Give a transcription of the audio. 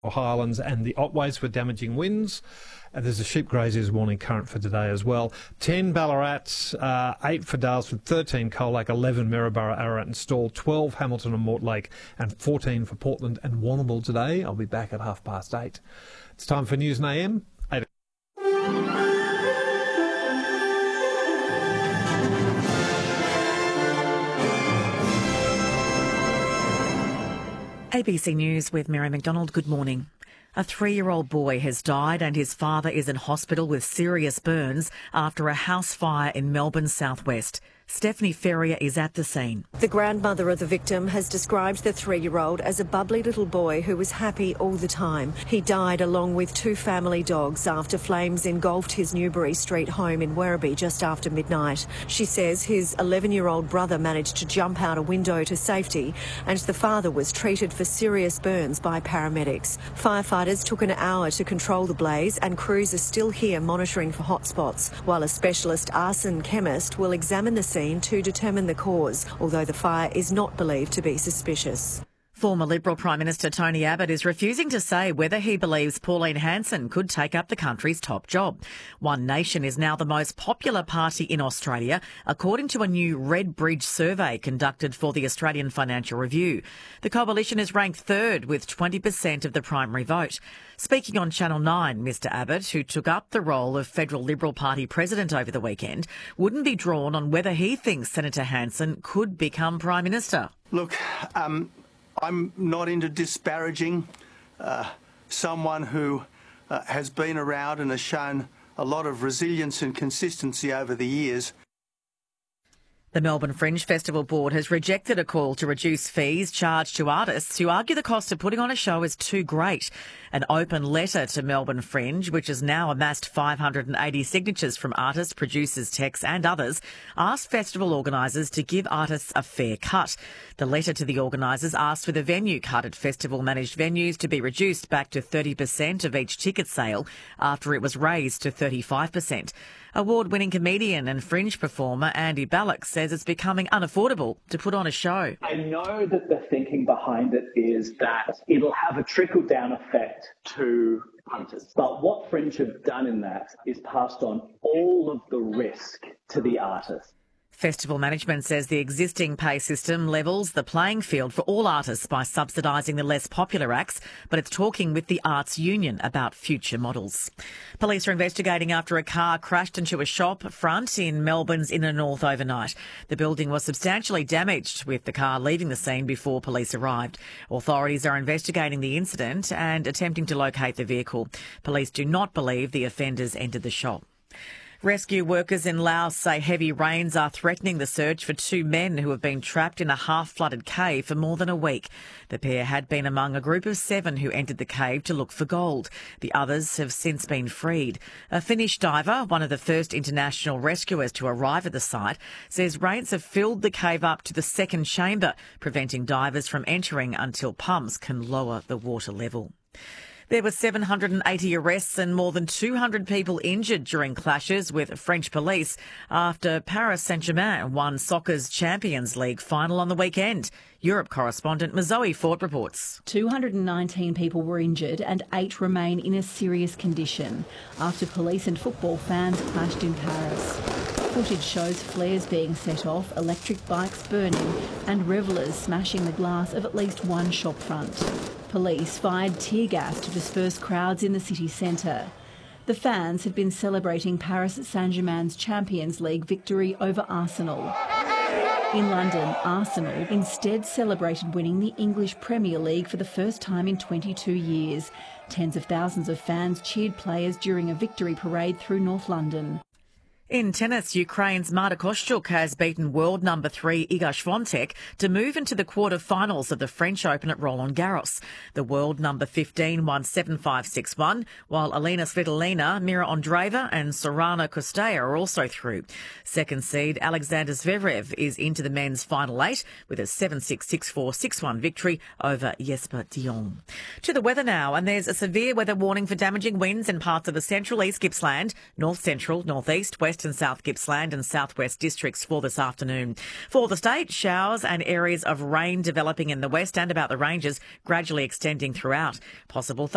Highlands and the Otways with damaging winds. There's a sheep grazers warning current for today as well. 10 Ballarat, 8 for Daylesford, 13 Colac, 11 Maryborough, Ararat and Stawell, 12 Hamilton and Mortlake and 14 for Portland and Warrnambool today. I'll be back at 8:30. It's time for News and AM. 8. ABC News with Mary McDonald. Good morning. A 3-year-old boy has died and his father is in hospital with serious burns after a house fire in Melbourne's southwest. Stephanie Ferrier is at the scene. The grandmother of the victim has described the 3-year-old as a bubbly little boy who was happy all the time. He died along with 2 family dogs after flames engulfed his Newbury Street home in Werribee just after midnight. She says his 11-year-old brother managed to jump out a window to safety and the father was treated for serious burns by paramedics. Firefighters took an hour to control the blaze and crews are still here monitoring for hotspots, while a specialist arson chemist will examine the scene to determine the cause, although the fire is not believed to be suspicious. Former Liberal Prime Minister Tony Abbott is refusing to say whether he believes Pauline Hanson could take up the country's top job. One Nation is now the most popular party in Australia, according to a new Red Bridge survey conducted for the Australian Financial Review. The coalition is ranked 3rd with 20% of the primary vote. Speaking on Channel 9, Mr Abbott, who took up the role of Federal Liberal Party president over the weekend, wouldn't be drawn on whether he thinks Senator Hanson could become Prime Minister. Look, I'm not into disparaging someone who has been around and has shown a lot of resilience and consistency over the years. The Melbourne Fringe Festival Board has rejected a call to reduce fees charged to artists who argue the cost of putting on a show is too great. An open letter to Melbourne Fringe, which has now amassed 580 signatures from artists, producers, techs and others, asked festival organisers to give artists a fair cut. The letter to the organisers asked for the venue cut at festival-managed venues to be reduced back to 30% of each ticket sale after it was raised to 35%. Award-winning comedian and Fringe performer Andy Ballock says it's becoming unaffordable to put on a show. I know that the thinking behind it is that it'll have a trickle-down effect to punters. But what Fringe have done in that is passed on all of the risk to the artist. Festival management says the existing pay system levels the playing field for all artists by subsidising the less popular acts, but it's talking with the Arts Union about future models. Police are investigating after a car crashed into a shop front in Melbourne's inner north overnight. The building was substantially damaged, with the car leaving the scene before police arrived. Authorities are investigating the incident and attempting to locate the vehicle. Police do not believe the offenders entered the shop. Rescue workers in Laos say heavy rains are threatening the search for 2 men who have been trapped in a half-flooded cave for more than a week. The pair had been among a group of 7 who entered the cave to look for gold. The others have since been freed. A Finnish diver, one of the first international rescuers to arrive at the site, says rains have filled the cave up to the second chamber, preventing divers from entering until pumps can lower the water level. There were 780 arrests and more than 200 people injured during clashes with French police after Paris Saint-Germain won soccer's Champions League final on the weekend. Europe correspondent Mazoe Fort reports. 219 people were injured and 8 remain in a serious condition after police and football fans clashed in Paris. Footage shows flares being set off, electric bikes burning and revellers smashing the glass of at least one shopfront. Police fired tear gas to disperse crowds in the city centre. The fans had been celebrating Paris Saint-Germain's Champions League victory over Arsenal. In London, Arsenal instead celebrated winning the English Premier League for the first time in 22 years. Tens of thousands of fans cheered players during a victory parade through North London. In tennis, Ukraine's Marta Kostyuk has beaten world number 3 Iga Swiatek to move into the quarter-finals of the French Open at Roland Garros. The world number 15 won 7-5, 6-1, while Elena Svitolina, Mira Andreeva and Sorana Costea are also through. Second seed Alexander Zverev is into the men's final 8 with a 7-6, 6-4, 6-1 victory over Jesper de Jong. To the weather now, and there's a severe weather warning for damaging winds in parts of the central East Gippsland, north central, northeast, west and south Gippsland and southwest districts for this afternoon. For the state, showers and areas of rain developing in the west and about the ranges, gradually extending throughout. Possible